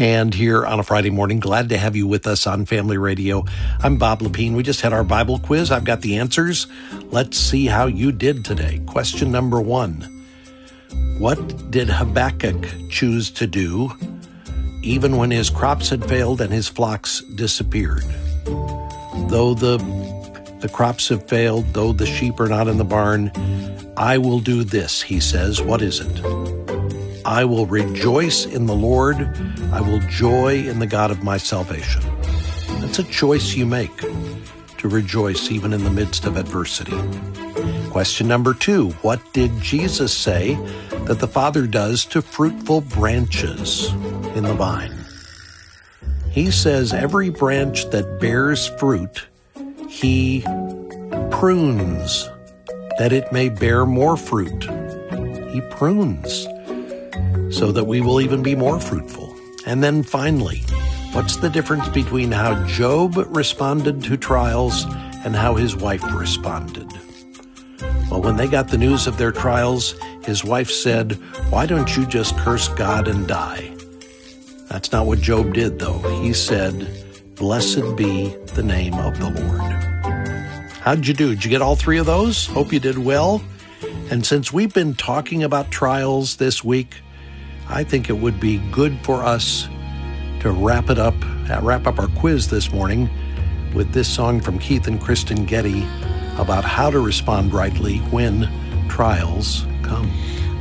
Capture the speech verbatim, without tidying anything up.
And here on a Friday morning, glad to have you with us on Family Radio. I'm Bob Lepine. We just had our Bible quiz. I've got the answers. Let's see how you did today. Question number one. What did Habakkuk choose to do even when his crops had failed and his flocks disappeared? Though the, the crops have failed, though the sheep are not in the barn, I will do this, he says. What is it? I will rejoice in the Lord. I will joy in the God of my salvation. That's a choice you make, to rejoice even in the midst of adversity. Question number two, what did Jesus say that the Father does to fruitful branches in the vine? He says every branch that bears fruit, he prunes, that it may bear more fruit. He prunes, so that we will even be more fruitful. And then finally, what's the difference between how Job responded to trials and how his wife responded? Well, when they got the news of their trials, his wife said, "Why don't you just curse God and die?" That's not what Job did, though. He said, "Blessed be the name of the Lord." How'd you do? Did you get all three of those? Hope you did well. And since we've been talking about trials this week, I think it would be good for us to wrap it up, wrap up our quiz this morning with this song from Keith and Kristen Getty about how to respond rightly when trials come.